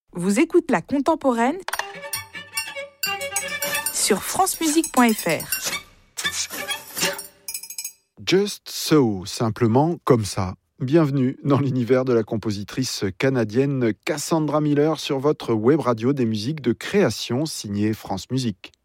Vous écoutez La Contemporaine sur francemusique.fr. Just So, simplement comme ça. Bienvenue dans l'univers de la compositrice canadienne Cassandra Miller sur votre web radio des musiques de création signée France Musique.